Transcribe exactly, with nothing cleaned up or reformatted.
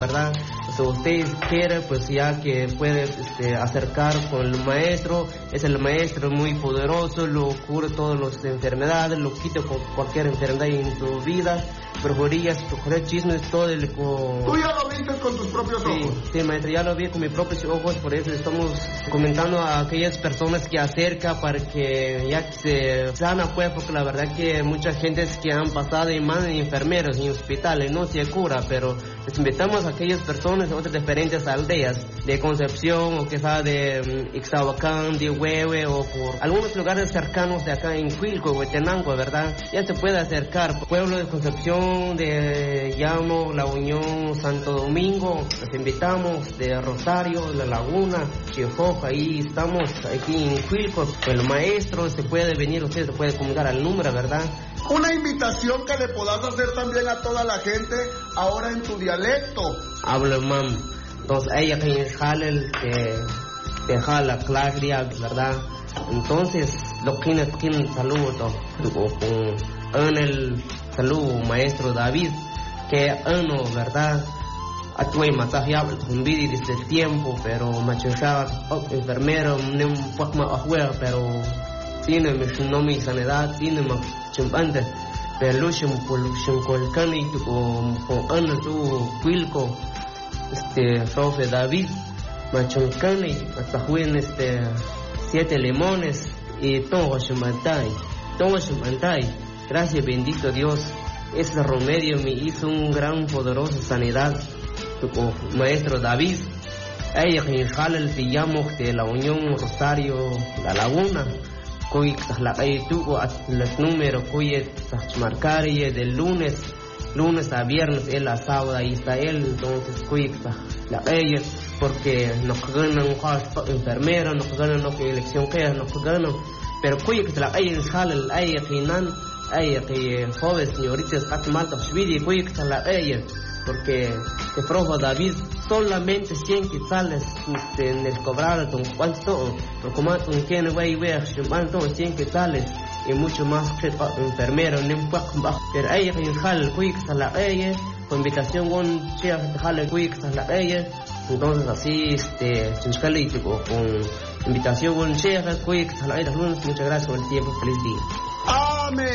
¿verdad? Si ustedes quieren, pues ya que puede este, acercar con el maestro, es el maestro muy poderoso, lo cura todas las enfermedades, lo quita con cualquier enfermedad en tu vida, brujerías, chismes, todo el... Con... ¿Tú ya lo viste con tus propios sí, ojos? Sí, maestro, ya lo vi con mis propios ojos, por eso estamos comentando a aquellas personas que acercan para que ya se sana, pues, porque la verdad que mucha gente es que han pasado y mandan enfermeros en hospitales, no se cura, pero les invitamos a aquellas personas de otras diferentes aldeas, de Concepción, o quizá de um, Ixtahuacán, de Huehue, o por algunos lugares cercanos de acá en Cuilco, Huetenango, ¿verdad? Ya se puede acercar, pueblo de Concepción, de Llamo, La Unión, Santo Domingo, les invitamos, de Rosario, La Laguna, Chihoja, ahí estamos, aquí en Cuilco, el maestro se puede venir, usted se puede comunicar al número, ¿verdad? Una invitación que le puedas hacer también a toda la gente ahora en tu dialecto. Hablo mam, entonces ella que jala el que te jala claria, ¿verdad? Entonces lo que tiene saludo con el saludo maestro David, que uno, ¿verdad? Actué masajeable con vida desde el tiempo, pero machuzaba enfermero, un poco más afuera, pero tiene no mi sanidad, tiene más chumpante, pero luchum por luchum con cani con con ano tu Cuilco, este profe David, machun cani hasta juven este siete limones y todo chumantai, todo chumantai. Gracias bendito Dios, ese remedio me hizo un gran poderosa sanidad, tu maestro David. Ella que jala el pillamo de La Unión, Rosario, La Laguna. Cuy la calle tuvo los números, cuy marcar del lunes, lunes a viernes, él a sábado, ahí está él, entonces cuy la calle, porque nos ganan un enfermero, nos ganan lo que elección que es, nos ganan, pero cuy que la calle jala el aire que nan, aire que joven señoritas casi mal y cuy que la calle, porque el profe David solamente cien quetzales en el cobrar con cuánto, pero como un quien va a ver, cuánto cien quetzales y mucho más que enfermero, ni un poco más. Pero ella que jala quick a la ella, con invitación con chef jala quick a la ella, entonces así este con invitación con chef quick a la ella. Muchas gracias por el tiempo, feliz día. Amén.